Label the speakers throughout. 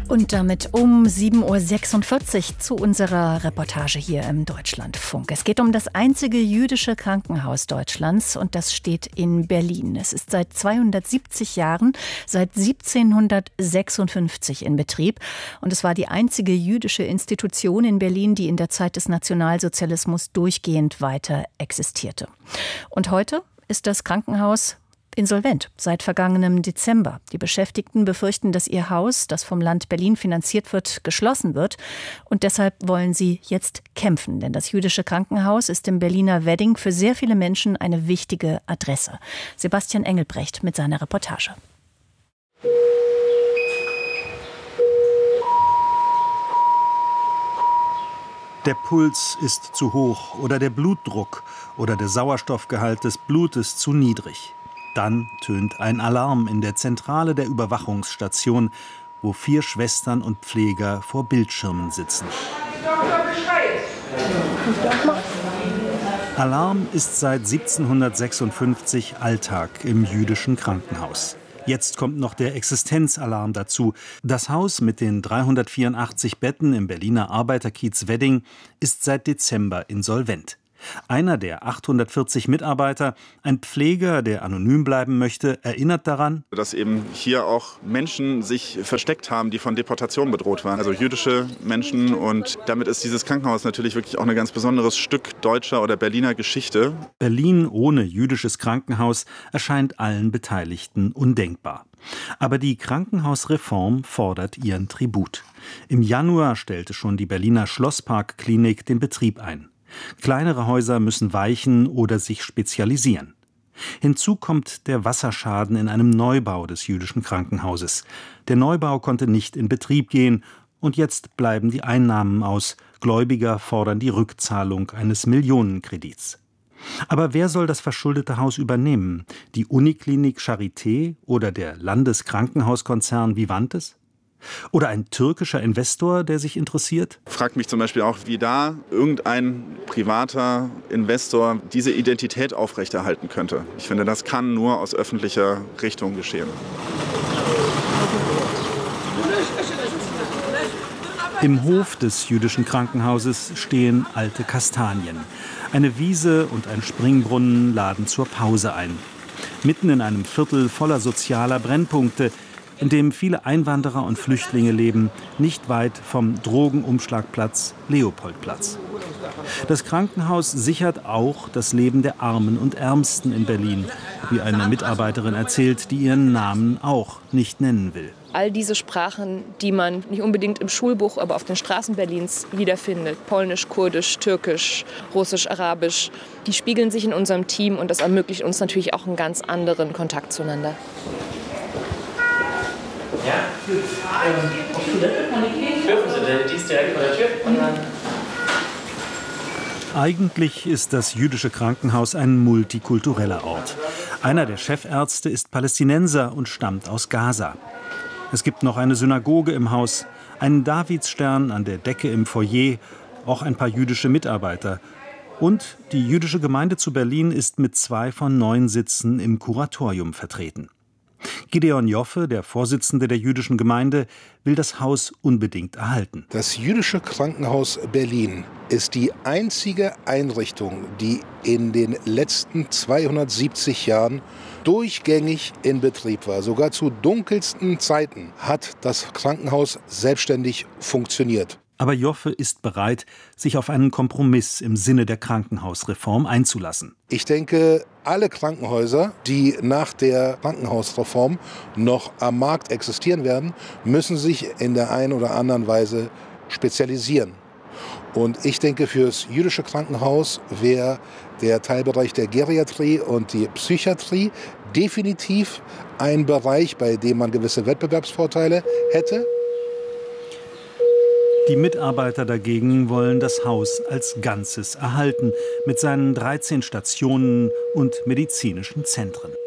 Speaker 1: Und damit um 7:46 Uhr zu unserer Reportage hier im Deutschlandfunk. Es geht um das einzige jüdische Krankenhaus Deutschlands und das steht in Berlin. Es ist seit 270 Jahren, seit 1756 in Betrieb. Und es war die einzige jüdische Institution in Berlin, die in der Zeit des Nationalsozialismus durchgehend weiter existierte. Und heute ist das Krankenhaus insolvent seit vergangenem Dezember. Die Beschäftigten befürchten, dass ihr Haus, das vom Land Berlin finanziert wird, geschlossen wird. Und deshalb wollen sie jetzt kämpfen. Denn das jüdische Krankenhaus ist im Berliner Wedding für sehr viele Menschen eine wichtige Adresse. Sebastian Engelbrecht mit seiner Reportage.
Speaker 2: Der Puls ist zu hoch oder der Blutdruck oder der Sauerstoffgehalt des Blutes zu niedrig. Dann tönt ein Alarm in der Zentrale der Überwachungsstation, wo 4 Schwestern und Pfleger vor Bildschirmen sitzen. Alarm ist seit 1756 Alltag im jüdischen Krankenhaus. Jetzt kommt noch der Existenzalarm dazu. Das Haus mit den 384 Betten im Berliner Arbeiterkiez Wedding ist seit Dezember insolvent. Einer der 840 Mitarbeiter, ein Pfleger, der anonym bleiben möchte, erinnert daran,
Speaker 3: dass eben hier auch Menschen sich versteckt haben, die von Deportation bedroht waren. Also jüdische Menschen, und damit ist dieses Krankenhaus natürlich wirklich auch ein ganz besonderes Stück deutscher oder Berliner Geschichte.
Speaker 2: Berlin ohne jüdisches Krankenhaus erscheint allen Beteiligten undenkbar. Aber die Krankenhausreform fordert ihren Tribut. Im Januar stellte schon die Berliner Schlossparkklinik den Betrieb ein. Kleinere Häuser müssen weichen oder sich spezialisieren. Hinzu kommt der Wasserschaden in einem Neubau des jüdischen Krankenhauses. Der Neubau konnte nicht in Betrieb gehen und jetzt bleiben die Einnahmen aus. Gläubiger fordern die Rückzahlung eines Millionenkredits. Aber wer soll das verschuldete Haus übernehmen? Die Uniklinik Charité oder der Landeskrankenhauskonzern Vivantes? Oder ein türkischer Investor, der sich interessiert?
Speaker 3: Fragt mich zum Beispiel auch, wie da irgendein privater Investor diese Identität aufrechterhalten könnte. Ich finde, das kann nur aus öffentlicher Richtung geschehen.
Speaker 2: Im Hof des jüdischen Krankenhauses stehen alte Kastanien. Eine Wiese und ein Springbrunnen laden zur Pause ein. Mitten in einem Viertel voller sozialer Brennpunkte, in dem viele Einwanderer und Flüchtlinge leben, nicht weit vom Drogenumschlagplatz Leopoldplatz. Das Krankenhaus sichert auch das Leben der Armen und Ärmsten in Berlin, wie eine Mitarbeiterin erzählt, die ihren Namen auch nicht nennen will.
Speaker 4: All diese Sprachen, die man nicht unbedingt im Schulbuch, aber auf den Straßen Berlins wiederfindet, Polnisch, Kurdisch, Türkisch, Russisch, Arabisch, die spiegeln sich in unserem Team und das ermöglicht uns natürlich auch einen ganz anderen Kontakt zueinander.
Speaker 5: Ja, auf Toilette kann ich gehen? Dürfen Sie denn? Die ist direkt vor der Tür.
Speaker 2: Eigentlich ist das jüdische Krankenhaus ein multikultureller Ort. Einer der Chefärzte ist Palästinenser und stammt aus Gaza. Es gibt noch eine Synagoge im Haus, einen Davidsstern an der Decke im Foyer, auch ein paar jüdische Mitarbeiter. Und die jüdische Gemeinde zu Berlin ist mit 2 von 9 Sitzen im Kuratorium vertreten. Gideon Joffe, der Vorsitzende der jüdischen Gemeinde, will das Haus unbedingt erhalten.
Speaker 6: Das jüdische Krankenhaus Berlin ist die einzige Einrichtung, die in den letzten 270 Jahren durchgängig in Betrieb war. Sogar zu dunkelsten Zeiten hat das Krankenhaus selbstständig funktioniert.
Speaker 2: Aber Joffe ist bereit, sich auf einen Kompromiss im Sinne der Krankenhausreform einzulassen.
Speaker 6: Ich denke, alle Krankenhäuser, die nach der Krankenhausreform noch am Markt existieren werden, müssen sich in der einen oder anderen Weise spezialisieren. Und ich denke, für das jüdische Krankenhaus wäre der Teilbereich der Geriatrie und die Psychiatrie definitiv ein Bereich, bei dem man gewisse Wettbewerbsvorteile hätte.
Speaker 2: Die Mitarbeiter dagegen wollen das Haus als Ganzes erhalten, mit seinen 13 Stationen und medizinischen Zentren.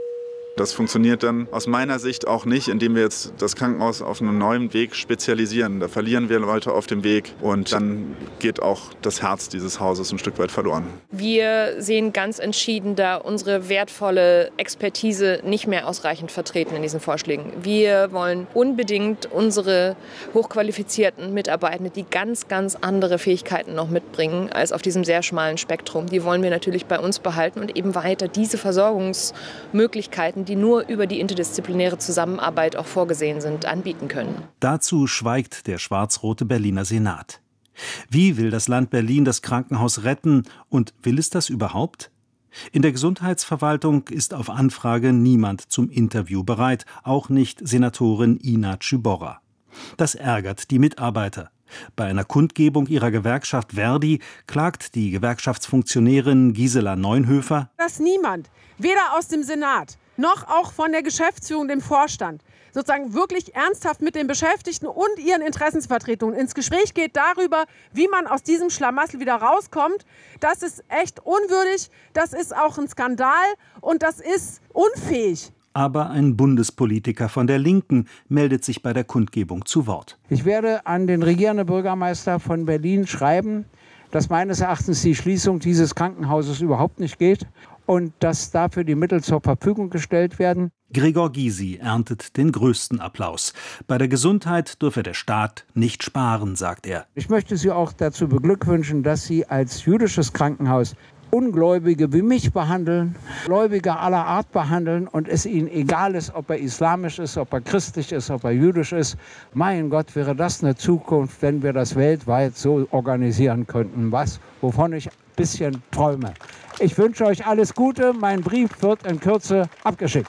Speaker 3: Das funktioniert dann aus meiner Sicht auch nicht, indem wir jetzt das Krankenhaus auf einen neuen Weg spezialisieren. Da verlieren wir Leute auf dem Weg und dann geht auch das Herz dieses Hauses ein Stück weit verloren.
Speaker 4: Wir sehen ganz entschieden da unsere wertvolle Expertise nicht mehr ausreichend vertreten in diesen Vorschlägen. Wir wollen unbedingt unsere hochqualifizierten Mitarbeitenden, die ganz, ganz andere Fähigkeiten noch mitbringen als auf diesem sehr schmalen Spektrum. Die wollen wir natürlich bei uns behalten und eben weiter diese Versorgungsmöglichkeiten, die nur über die interdisziplinäre Zusammenarbeit auch vorgesehen sind, anbieten können.
Speaker 2: Dazu schweigt der schwarz-rote Berliner Senat. Wie will das Land Berlin das Krankenhaus retten und will es das überhaupt? In der Gesundheitsverwaltung ist auf Anfrage niemand zum Interview bereit, auch nicht Senatorin Ina Tschüborra. Das ärgert die Mitarbeiter. Bei einer Kundgebung ihrer Gewerkschaft Verdi klagt die Gewerkschaftsfunktionärin Gisela Neunhöfer,
Speaker 7: dass niemand, weder aus dem Senat noch auch von der Geschäftsführung, dem Vorstand, sozusagen wirklich ernsthaft mit den Beschäftigten und ihren Interessensvertretungen ins Gespräch geht darüber, wie man aus diesem Schlamassel wieder rauskommt. Das ist echt unwürdig, das ist auch ein Skandal und das ist unfähig.
Speaker 2: Aber ein Bundespolitiker von der Linken meldet sich bei der Kundgebung zu Wort.
Speaker 8: Ich werde an den regierenden Bürgermeister von Berlin schreiben, dass meines Erachtens die Schließung dieses Krankenhauses überhaupt nicht geht und dass dafür die Mittel zur Verfügung gestellt werden.
Speaker 2: Gregor Gysi erntet den größten Applaus. Bei der Gesundheit dürfe der Staat nicht sparen, sagt er.
Speaker 8: Ich möchte Sie auch dazu beglückwünschen, dass Sie als jüdisches Krankenhaus Ungläubige wie mich behandeln, Gläubige aller Art behandeln und es ihnen egal ist, ob er islamisch ist, ob er christlich ist, ob er jüdisch ist. Mein Gott, wäre das eine Zukunft, wenn wir das weltweit so organisieren könnten, wovon ich ein bisschen träume. Ich wünsche euch alles Gute. Mein Brief wird in Kürze abgeschickt.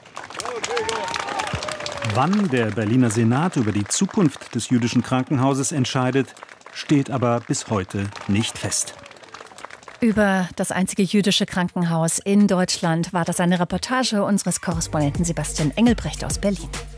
Speaker 2: Wann der Berliner Senat über die Zukunft des jüdischen Krankenhauses entscheidet, steht aber bis heute nicht fest.
Speaker 1: Über das einzige jüdische Krankenhaus in Deutschland war das eine Reportage unseres Korrespondenten Sebastian Engelbrecht aus Berlin.